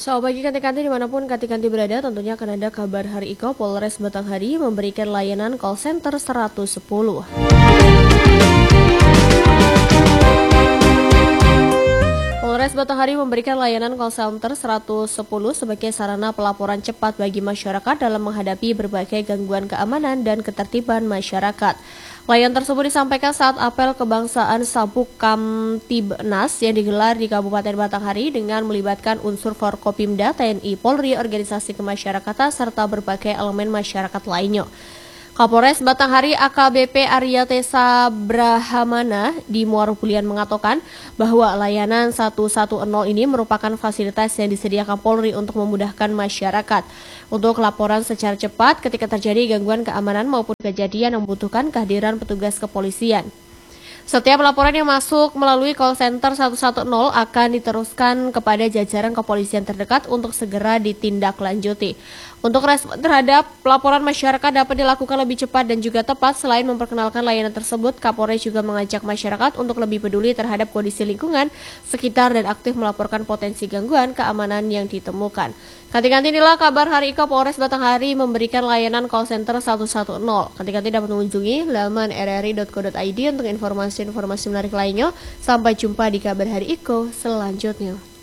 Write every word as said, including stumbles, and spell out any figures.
Selamat pagi Kanti-Kanti dimanapun Kanti-Kanti berada, tentunya akan ada kabar Hari Iko. Polres Batanghari memberikan layanan call center seratus sepuluh. Polres Batanghari memberikan layanan call center seratus sepuluh sebagai sarana pelaporan cepat bagi masyarakat dalam menghadapi berbagai gangguan keamanan dan ketertiban masyarakat. Layanan tersebut disampaikan saat apel kebangsaan Sabuk Kamtibnas yang digelar di Kabupaten Batanghari dengan melibatkan unsur Forkopimda, T N I, Polri, organisasi kemasyarakatan, serta berbagai elemen masyarakat lainnya. Kapolres Batanghari A K B P Arya Tesa Brahamana di Muaro Bulian mengatakan bahwa layanan seratus sepuluh ini merupakan fasilitas yang disediakan Polri untuk memudahkan masyarakat untuk laporan secara cepat ketika terjadi gangguan keamanan maupun kejadian yang membutuhkan kehadiran petugas kepolisian. Setiap laporan yang masuk melalui call center seratus sepuluh akan diteruskan kepada jajaran kepolisian terdekat untuk segera ditindaklanjuti. Untuk respon terhadap laporan masyarakat dapat dilakukan lebih cepat dan juga tepat. Selain memperkenalkan layanan tersebut, Kapolres juga mengajak masyarakat untuk lebih peduli terhadap kondisi lingkungan sekitar dan aktif melaporkan potensi gangguan keamanan yang ditemukan. Kanti-kanti inilah kabar Hari Iko. Polres Batanghari memberikan layanan call center seratus sepuluh. Kanti-kanti dapat mengunjungi laman r r i dot co dot i d untuk informasi-informasi menarik lainnya. Sampai jumpa di kabar Hari Iko selanjutnya.